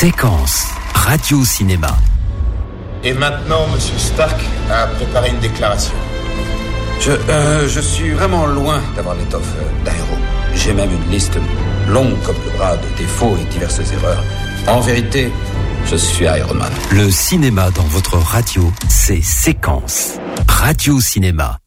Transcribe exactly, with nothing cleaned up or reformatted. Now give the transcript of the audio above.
Séquence radio-cinéma. Et maintenant, Monsieur Stark a préparé une déclaration. Je, euh, je suis vraiment loin d'avoir l'étoffe d'un héros. J'ai même une liste longue comme le bras de défauts et diverses erreurs. En vérité, je suis Iron Man. Le cinéma dans votre radio, c'est Séquence radio-cinéma.